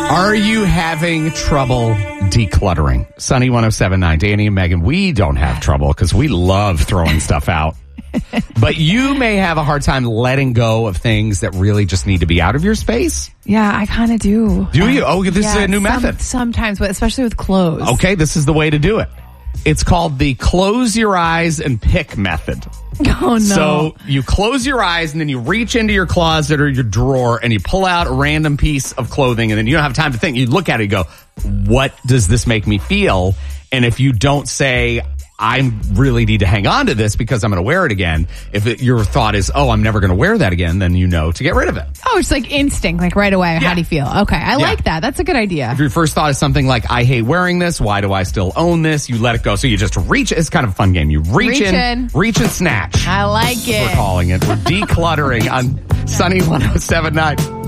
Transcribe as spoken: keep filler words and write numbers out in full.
Are you having trouble decluttering? Sunny one oh seven point nine, Danny and Megan, we don't have trouble because we love throwing stuff out. But you may have a hard time letting go of things that really just need to be out of your space. Yeah, I kind of do. Do you? Oh, this yeah, is a new some, method. Sometimes, but especially with clothes. Okay, this is the way to do it. It's called the close your eyes and pick method. Oh, no. So you close your eyes and then you reach into your closet or your drawer and you pull out a random piece of clothing and then you don't have time to think. You look at it and go, what does this make me feel? And if you don't say, I really need to hang on to this because I'm going to wear it again. If it, your thought is, oh, I'm never going to wear that again, then you know to get rid of it. Oh, it's like instinct, like right away. Yeah. How do you feel? Okay, I Yeah. like that. That's a good idea. If your first thought is something like, I hate wearing this, why do I still own this? You let it go. So you just reach. It's kind of a fun game. You reach, Reach in, in. reach and snatch. I like it. We're calling it. We're decluttering on Sunny one oh seven point nine.